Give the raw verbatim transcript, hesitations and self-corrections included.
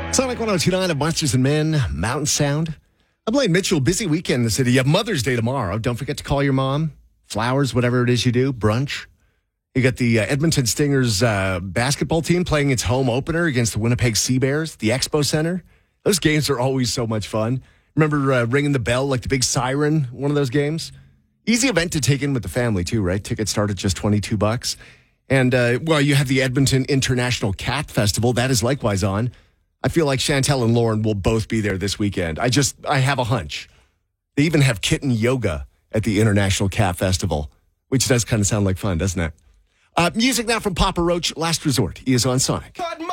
Sonic one oh two point nine of Monsters and Men, Mountain Sound. I'm Blaine Mitchell. Busy weekend in the city. You have Mother's Day tomorrow. Don't forget to call your mom. Flowers, whatever it is you do. Brunch. You got the uh, Edmonton Stingers uh, basketball team playing its home opener against the Winnipeg Sea Bears, the Expo Center. Those games are always so much fun. Remember uh, ringing the bell like the big siren, one of those games? Easy event to take in with the family, too, right? Tickets start at just twenty-two bucks. And, uh, well, you have the Edmonton International Cat Festival. That is likewise on. I feel like Chantel and Lauren will both be there this weekend. I just, I have a hunch. They even have kitten yoga at the International Cat Festival, which does kind of sound like fun, doesn't it? Uh, music now from Papa Roach, Last Resort. He is on Sonic.